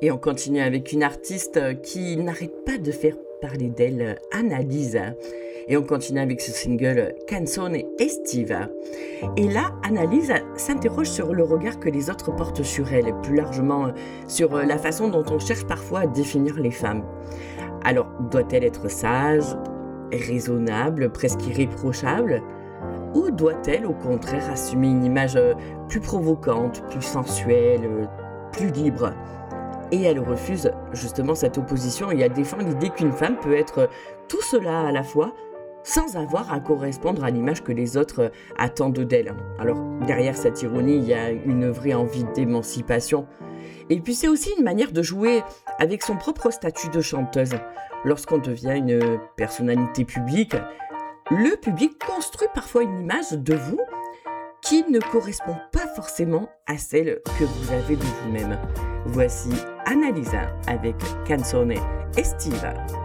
Et on continue avec une artiste qui n'arrête pas de faire parler d'elle, Annalisa. Et on continue avec ce single Canzone Estiva. Et là, Annalisa s'interroge sur le regard que les autres portent sur elle, et plus largement sur la façon dont on cherche parfois à définir les femmes. Alors, doit-elle être sage, raisonnable, presque irréprochable ? Ou doit-elle au contraire assumer une image plus provocante, plus sensuelle, plus libre ? Et elle refuse justement cette opposition et elle défend l'idée qu'une femme peut être tout cela à la fois sans avoir à correspondre à l'image que les autres attendent d'elle. Alors derrière cette ironie, il y a une vraie envie d'émancipation. Et puis c'est aussi une manière de jouer avec son propre statut de chanteuse. Lorsqu'on devient une personnalité publique, le public construit parfois une image de vous qui ne correspond pas forcément à celle que vous avez de vous-même. Voici Annalisa avec Canzone Estiva.